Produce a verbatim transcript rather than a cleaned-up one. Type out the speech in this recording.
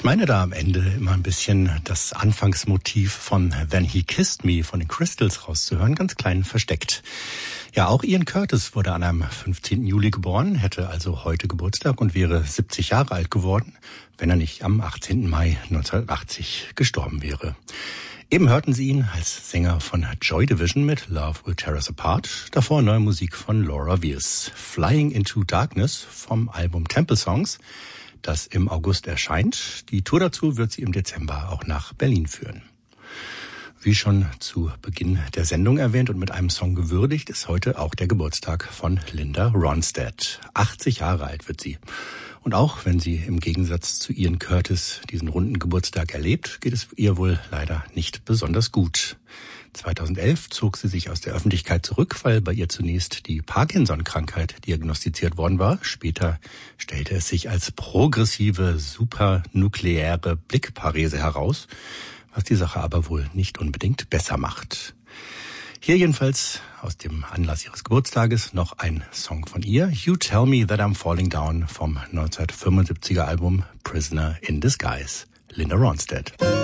Ich meine da am Ende immer ein bisschen das Anfangsmotiv von Then He Kissed Me von den Crystals rauszuhören, ganz klein versteckt. Ja, auch Ian Curtis wurde an einem fünfzehnten Juli geboren, hätte also heute Geburtstag und wäre siebzig Jahre alt geworden, wenn er nicht am achtzehnten Mai neunzehnhundertachtzig gestorben wäre. Eben hörten Sie ihn als Sänger von Joy Division mit Love Will Tear Us Apart, davor neue Musik von Laura Weirs, Flying into Darkness vom Album Temple Songs, das im August erscheint. Die Tour dazu wird sie im Dezember auch nach Berlin führen. Wie schon zu Beginn der Sendung erwähnt und mit einem Song gewürdigt, ist heute auch der Geburtstag von Linda Ronstadt. achtzig Jahre alt wird sie. Und auch wenn sie im Gegensatz zu Ian Curtis diesen runden Geburtstag erlebt, geht es ihr wohl leider nicht besonders gut. zweitausendelf zog sie sich aus der Öffentlichkeit zurück, weil bei ihr zunächst die Parkinson-Krankheit diagnostiziert worden war. Später stellte es sich als progressive, supernukleäre Blickparese heraus, was die Sache aber wohl nicht unbedingt besser macht. Hier jedenfalls aus dem Anlass ihres Geburtstages noch ein Song von ihr, You Tell Me That I'm Falling Down vom neunzehnhundertfünfundsiebziger Album Prisoner in Disguise, Linda Ronstadt.